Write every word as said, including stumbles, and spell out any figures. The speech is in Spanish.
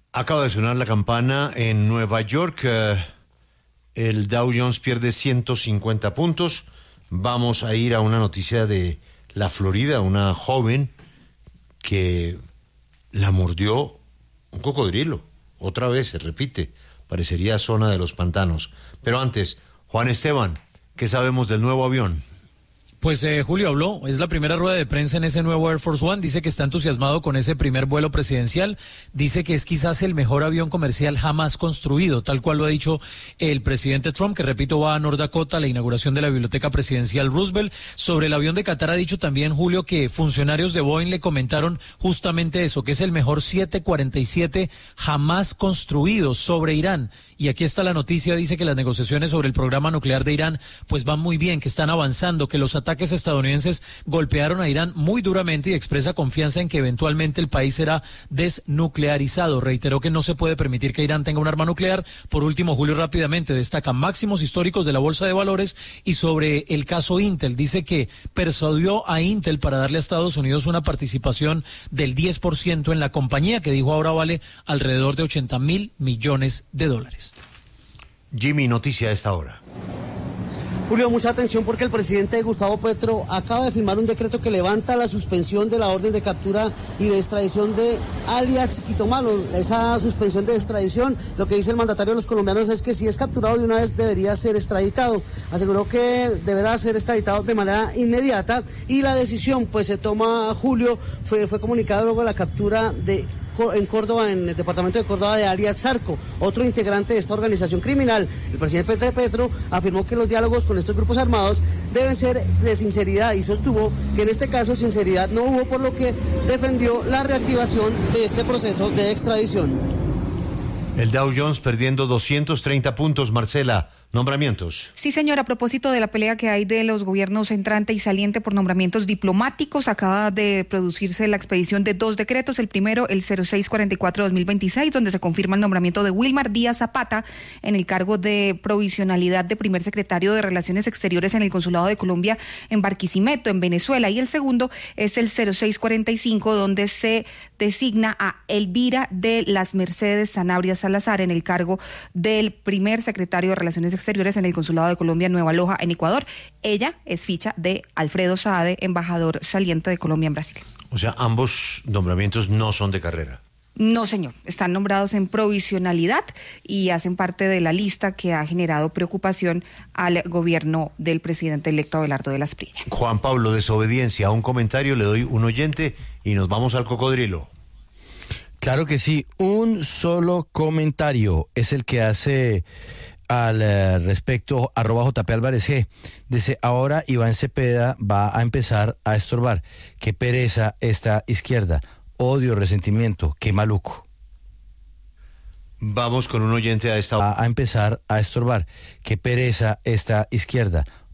Acaba de sonar la campana en Nueva York. Eh, el Dow Jones pierde ciento cincuenta puntos. Vamos a ir a una noticia de la Florida, una joven que la mordió un cocodrilo. Otra vez se repite. Parecería zona de los pantanos. Pero antes, Juan Esteban, ¿qué sabemos del nuevo avión? Pues eh, Julio habló, es la primera rueda de prensa en ese nuevo Air Force One, dice que está entusiasmado con ese primer vuelo presidencial, dice que es quizás el mejor avión comercial jamás construido, tal cual lo ha dicho el presidente Trump, que repito va a North Dakota a la inauguración de la biblioteca presidencial Roosevelt. Sobre el avión de Qatar ha dicho también Julio que funcionarios de Boeing le comentaron justamente eso, que es el mejor siete cuarenta y siete jamás construido. Sobre Irán, y aquí está la noticia, dice que las negociaciones sobre el programa nuclear de Irán pues van muy bien, que están avanzando, que los ataques estadounidenses golpearon a Irán muy duramente y expresa confianza en que eventualmente el país será desnuclearizado. Reiteró que no se puede permitir que Irán tenga un arma nuclear. Por último, Julio, rápidamente destaca máximos históricos de la bolsa de valores. Y sobre el caso Intel, dice que persuadió a Intel para darle a Estados Unidos una participación del diez por ciento en la compañía, que dijo ahora vale alrededor de ochenta mil millones de dólares. Jimmy, noticia a esta hora. Julio, mucha atención porque el presidente Gustavo Petro acaba de firmar un decreto que levanta la suspensión de la orden de captura y de extradición de alias Chiquito Malo. Esa suspensión de extradición, lo que dice el mandatario de los colombianos es que si es capturado de una vez debería ser extraditado. Aseguró que deberá ser extraditado de manera inmediata y la decisión pues se toma, Julio, fue, fue comunicada luego de la captura de en Córdoba, en el departamento de Córdoba, de alias Zarco, otro integrante de esta organización criminal. El presidente Petro afirmó que los diálogos con estos grupos armados deben ser de sinceridad y sostuvo que en este caso sinceridad no hubo, por lo que defendió la reactivación de este proceso de extradición. El Dow Jones perdiendo doscientos treinta puntos, Marcela. Nombramientos. Sí, señor, a propósito de la pelea que hay de los gobiernos entrante y saliente por nombramientos diplomáticos, acaba de producirse la expedición de dos decretos. El primero, el cero seis cuarenta y cuatro guión dos mil veintiséis, donde se confirma el nombramiento de Wilmar Díaz Zapata en el cargo de provisionalidad de primer secretario de Relaciones Exteriores en el Consulado de Colombia en Barquisimeto, en Venezuela. Y el segundo es el cero seis cuarenta y cinco, donde se designa a Elvira de las Mercedes Sanabria Salazar en el cargo del primer secretario de Relaciones Exteriores en el Consulado de Colombia en Nueva Loja, en Ecuador. Ella es ficha de Alfredo Saade, embajador saliente de Colombia en Brasil. O sea, ambos nombramientos no son de carrera. No, señor. Están nombrados en provisionalidad y hacen parte de la lista que ha generado preocupación al gobierno del presidente electo Abelardo de la Espriella. Juan Pablo, desobediencia. A un comentario le doy un oyente y nos vamos al cocodrilo. Claro que sí. Un solo comentario es el que hace al eh, respecto, arroba J P Álvarez G. Dice, ahora Iván Cepeda va a empezar a estorbar. Qué pereza esta izquierda. Odio, resentimiento, qué maluco. Vamos con un oyente a esta hora. Va a empezar a estorbar. Qué pereza esta izquierda.